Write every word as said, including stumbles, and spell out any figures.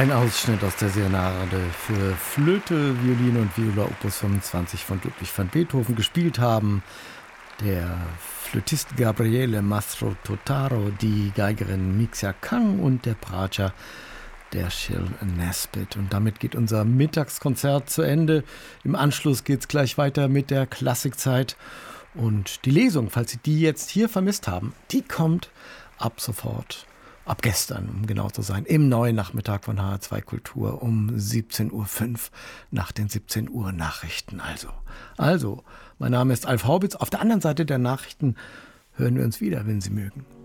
Ein Ausschnitt aus der Serenade für Flöte, Violine und Viola Opus fünfundzwanzig von Ludwig van Beethoven gespielt haben. Der Flötist Gabriele Mastro Totaro, die Geigerin Mixia Kang und der Bratscher der Shil Nesbitt. Und damit geht unser Mittagskonzert zu Ende. Im Anschluss geht es gleich weiter mit der Klassikzeit. Und die Lesung, falls Sie die jetzt hier vermisst haben, die kommt ab sofort. Ab gestern, um genau zu sein, im neuen Nachmittag von H R zwei Kultur um siebzehn Uhr fünf nach den siebzehn Uhr Nachrichten. Also, also, mein Name ist Alf Haubitz. Auf der anderen Seite der Nachrichten hören wir uns wieder, wenn Sie mögen.